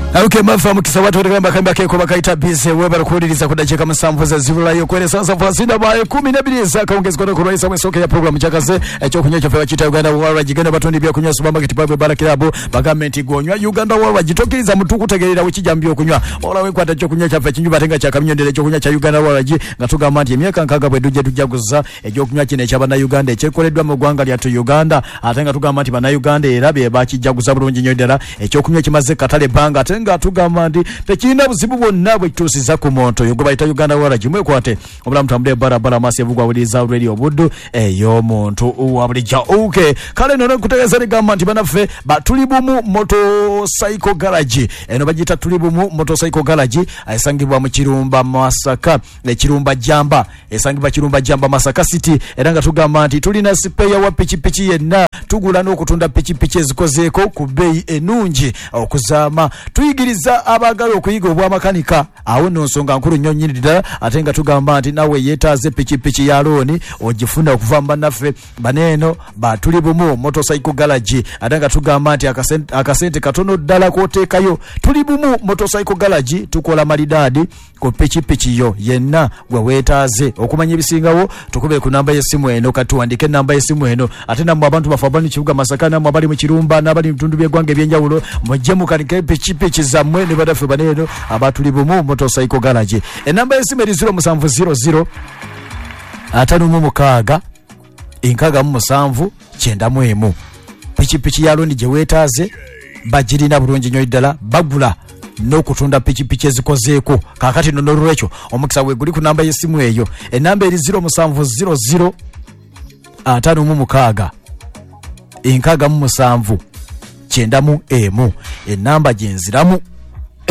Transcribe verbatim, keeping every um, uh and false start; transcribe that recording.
Okay, mafa mukisa watu watakamba kamba keko bakaita bise weba rukuliriza kudacheka musamvu za zibula yo kwere sasa fasida baye kumi na mbili zaka ongezwa no kurwaisa mwesoke ya program chakase echo kunyocha fewa chita Uganda World Gigenda batondi bya kunywa supermarket pabwe barakirabo bagamenti gonywa Uganda World jitokiriza mutuku tegerera wikijambyo kunywa ola we kwata cyo kunywa chafe kinyu batenga cha kamyondere cyo kunywa cha Uganda World ngatuga manti emyaka nkaga bwe duje tujaguza ejo kunywa kine cha bana Uganda echekoledwa mu gwanga lya to Uganda atenga tuga manti bana Uganda erabe bakijaguza bulungi nyodera echo kunywa kimaze katale banga atenga tugamba ndi tekina buzibu bonna bwe tusiza ku monto yogo bayita Uganda World jimwe kwate obula mutambule barabara masi evugwa buliza radio buddu eyo muntu uwabulija okay kale nono kutegeza ligamba nti banafe batulibumu motorcycle garage eno bagita tulibumu motorcycle garage ayisangibwa mu Kirumba Masaka ne Kirumba Jamba esangibwa Kirumba Jamba Masaka City eranga tugamba nti tulina spare wa pichi pichi yenna tugula n'okutunda pichi pichi ezikozeeko ku bei enungi okuzama tuyigiriza abagalo okuyiga obwa makanika awo no nsonga nkuru nnyo nnyirira atenga tugamba nti nawe yetaaze pichi pichi ya looni ogifuna okuva mbanafe baneno batuli bumu motorcycle garage atenga tugamba nti akasente akasente katono ddala koteekayo tuli bumu motorcycle garage tukola malidadi ku pichi pichi yo yenna gwe wetaaze okumanya ebisingawo tukube ku namba y'essimu eno katuwandike namba y'essimu eno ate namwe abantu bafabani kibuga Masaka namwe abali mu Kirumba n'abali mu bitundu by'eggwanga ebyenjawulo mujje mukanike pichi pichi zamwe ne badafe baneno abatuli bumu motorcycle garage enamba y'essimu eri zero seven zero zero atano mu mukaaga inkaga mu musanvu kyenda mu emu pichi pichi ya looni gye wetaaze bagirina bulungi nnyo ddala bagula n'okutunda pichi pichi ezikozeeko kakati nono lwekyo omukisa we guli ku namba y'essimu eyo enamba eri zero seven zero zero atano mu mukaaga inkaga mu musanvu kyenda mu emu enamba gyenziramu